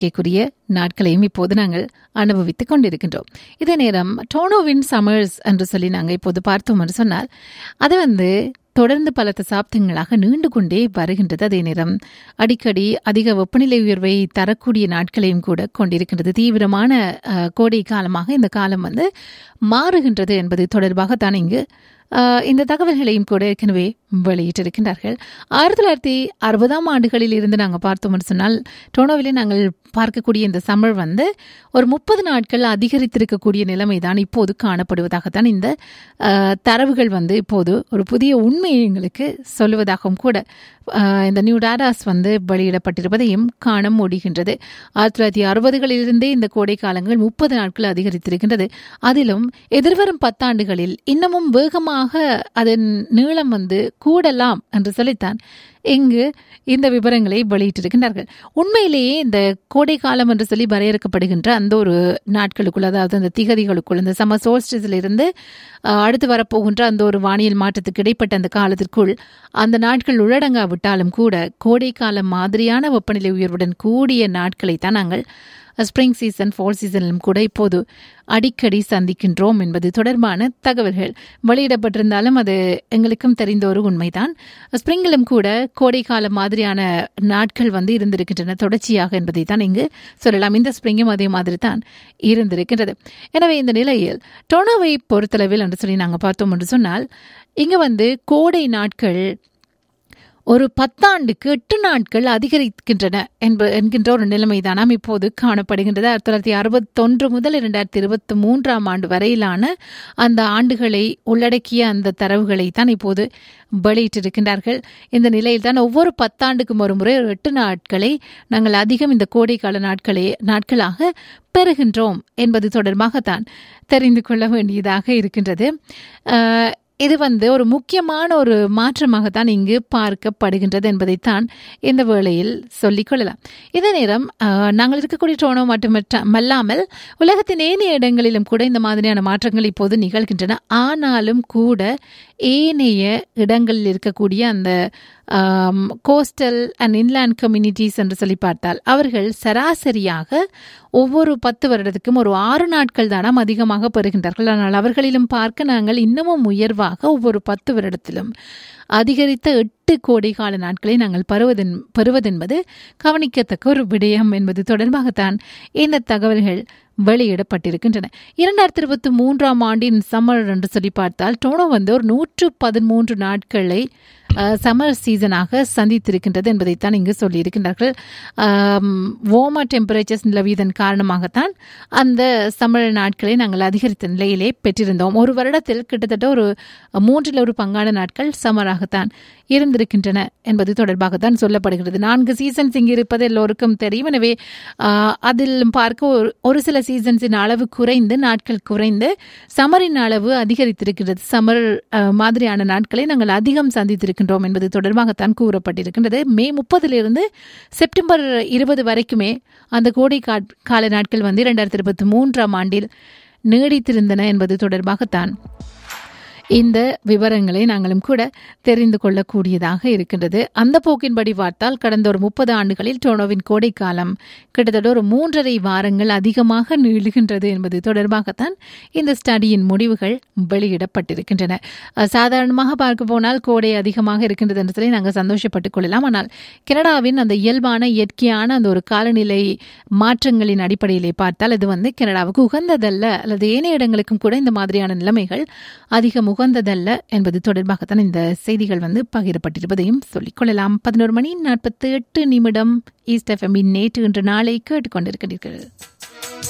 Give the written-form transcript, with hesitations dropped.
கேக்குரிய நாட்களையும் இப்போது நாங்கள் அனுபவித்துக் கொண்டிருக்கின்றோம். இதே நேரம் டோனோவின் சம்மர்ஸ் என்று சொல்லி நாங்கள் இப்போது பார்த்தோம் என்று சொன்னால் அது தொடர்ந்து பல தசாப்தங்களாக நீண்டு கொண்டே வருகின்றது. அதே நேரம் அடிக்கடி அதிக வெப்பநிலை உயர்வை தரக்கூடிய நாட்களையும் கூட கொண்டிருக்கின்றது. தீவிரமான கோடை காலமாக இந்த காலம் மாறுகின்றது என்பது தொடர்பாகத்தான் இங்கு இந்த தகவல்களையும் கூட ஏற்கனவே வெளியிட்டிருக்கின்றார்கள். 1960ஆம் ஆண்டுகளில் இருந்து நாங்கள் பார்த்தோம் என்று சொன்னால் டோனோவிலே நாங்கள் பார்க்கக்கூடிய இந்த சம்மர் ஒரு 30 நாட்கள் அதிகரித்திருக்கக்கூடிய நிலைமைதான் இப்போது காணப்படுவதாகத்தான் இந்த தரவுகள் இப்போது ஒரு புதிய உண்மையை எங்களுக்கு சொல்லுவதாகவும் கூட இந்த நியூ டாடாஸ் வெளியிடப்பட்டிருப்பதையும் காண முடிகின்றது. 1960களிலிருந்தே இந்த கோடை காலங்கள் 30 நாட்கள் அதிகரித்திருக்கின்றது. அதிலும் எதிர்வரும் 10 ஆண்டுகளில் இன்னமும் வேகமாக அதன் நீளம் கூடலாம் என்று சொல்லித்தான் இங்கு இந்த விவரங்களை வெளியிட்டிருக்கின்றார்கள். உண்மையிலேயே இந்த கோடை காலம் என்று சொல்லி வரையறுக்கப்படுகின்ற அந்த ஒரு நாட்களுக்குள், அதாவது அந்த திகதிகளுக்குள், இந்த சம்மர் சோல்ஸ்டிஸில் இருந்து அடுத்து வரப்போகின்ற அந்த ஒரு வானியல் மாற்றத்துக்கு இடைப்பட்ட அந்த காலத்திற்குள் அந்த நாட்கள் உள்ளடங்காவிட்டாலும் கூட கோடை காலம் மாதிரியான வெப்பநிலை உயர்வுடன் கூடிய நாட்களை தான் நாங்கள் ஸ்ப்ரிங் சீசன், ஃபால் சீசனிலும் கூட இப்போது அடிக்கடி சந்திக்கின்றோம் என்பது தொடர்பான தகவல்கள் வெளியிடப்பட்டிருந்தாலும் அது எங்களுக்கும் தெரிந்த ஒரு உண்மைதான். ஸ்ப்ரிங்கிலும் கூட கோடை காலம் மாதிரியான நாட்கள் இருந்திருக்கின்றன தொடர்ச்சியாக என்பதை தான் இங்கு சொல்லலாம். இந்த ஸ்ப்ரிங்கும் அதே மாதிரி தான் இருந்திருக்கின்றது. எனவே இந்த நிலையில் டோனோவை பொறுத்தளவில் என்று சொல்லி நாங்கள் பார்த்தோம் என்று சொன்னால் இங்கு கோடை நாட்கள் ஒரு 10 ஆண்டுக்கு 8 நாட்கள் அதிகரிக்கின்றன என்கின்ற ஒரு நிலைமைதான் இப்போது காணப்படுகின்றது. 1961 முதல் 2023ஆம் ஆண்டு வரையிலான அந்த ஆண்டுகளை உள்ளடக்கிய அந்த தரவுகளை தான் இப்போது வெளியிட்டிருக்கின்றார்கள். இந்த நிலையில் தான் ஒவ்வொரு 10 ஆண்டுக்கும் ஒரு முறை 8 நாட்களை நாங்கள் அதிகம் இந்த கோடைக்கால நாட்களாக பெறுகின்றோம் என்பது தொடர்பாகத்தான் தெரிந்து கொள்ள வேண்டியதாக இருக்கின்றது. இது ஒரு முக்கியமான ஒரு மாற்றமாகத்தான் இங்கு பார்க்கப்படுகின்றது என்பதைத்தான் இந்த வேளையில் சொல்லிக் கொள்ளலாம். இதே நேரம் நாங்கள் இருக்கக்கூடிய டோனோ மட்டுமல்லாமல் உலகத்தின் ஏனைய இடங்களிலும் கூட இந்த மாதிரியான மாற்றங்கள் இப்போது நிகழ்கின்றன. ஆனாலும் கூட ஏனைய இடங்களில் இருக்கக்கூடிய அந்த கோஸ்டல் அண்ட் இன்லேண்ட் கம்யூனிட்டிஸ் என்று சொல்லி பார்த்தால் அவர்கள் சராசரியாக ஒவ்வொரு 10 வருடத்துக்கும் ஒரு 6 நாட்கள் தானம் அதிகமாக பெறுகின்றார்கள். ஆனால் அவர்களிலும் பார்க்க நாங்கள் இன்னமும் உயர்வாக ஒவ்வொரு 10 வருடத்திலும் அதிகரித்த 8 கோடைகால நாட்களை நாங்கள் பெறுவதென்பது கவனிக்கத்தக்க ஒரு விடயம் என்பது தொடர்பாகத்தான் இந்த தகவல்கள் வெளியிடப்பட்டிருக்கின்றன. 2023ஆம் ஆண்டின் சம்மர் என்று சொல்லி பார்த்தால் டோனோ ஒரு 113 நாட்களை சம்மர் சீசனாக சந்தித்திருக்கின்றது என்பதைத்தான் இங்கு சொல்லியிருக்கின்றார்கள். வார்மர் டெம்பரேச்சர்ஸ் நிலவியதன் காரணமாகத்தான் அந்த சம்மர் நாட்களை நாங்கள் அதிகரித்த நிலையிலே பெற்றிருந்தோம். ஒரு வருடத்தில் கிட்டத்தட்ட ஒரு 3 பங்கான நாட்கள் சம்மராகத்தான் இருந்திருக்கின்றன என்பது தொடர்பாகத்தான் சொல்லப்படுகிறது. 4 சீசன்ஸ் இங்கு இருப்பது எல்லோருக்கும் தெரியும். எனவே அதில் பார்க்க ஒரு சில சீசன்ஸின் அளவு குறைந்து, நாட்கள் குறைந்து சம்மரின் அளவு அதிகரித்திருக்கிறது. சம்மர் மாதிரியான நாட்களை நாங்கள் அதிகம் சந்தித்திருக்கின்றோம் என்பது தொடர்பாகத்தான் கூறப்பட்டிருக்கின்றது. மே 30 செப்டம்பர் 20 வரைக்குமே அந்த கோடை கால நாட்கள் 2023ஆம் ஆண்டில் நீடித்திருந்தன என்பது தொடர்பாகத்தான் இந்த விவரங்களை நாங்களும் கூட தெரிந்து கொள்ளக்கூடியதாக இருக்கின்றது. அந்த போக்கின்படி பார்த்தால் கடந்த ஒரு 30 ஆண்டுகளில் டோனோவின் கோடை காலம் கிட்டத்தட்ட ஒரு 3.5 வாரங்கள் அதிகமாக நீளுகின்றது என்பது தொடர்பாகத்தான் இந்த ஸ்டடியின் முடிவுகள் வெளியிடப்பட்டிருக்கின்றன. சாதாரணமாக பார்க்க போனால் கோடை அதிகமாக இருக்கின்றது என்று சொல்லி நாங்கள் சந்தோஷப்பட்டுக் கொள்ளலாம். ஆனால் கனடாவின் அந்த இயல்பான இயற்கையான அந்த ஒரு காலநிலை மாற்றங்களின் அடிப்படையிலே பார்த்தால் அது கனடாவுக்கு உகந்ததல்ல, அல்லது ஏனைய இடங்களுக்கும் கூட இந்த மாதிரியான நிலைமைகள் அதிக உகந்ததல்ல என்பது தொடர்பாகத்தான் இந்த செய்திகள் பகிரப்பட்டிருப்பதையும் சொல்லிக் கொள்ளலாம். 11:48 ஈஸ்ட் எஃப்எம் நேற்று இன்று நாளை கேட்டுக்கொண்டிருக்கிறீர்கள்.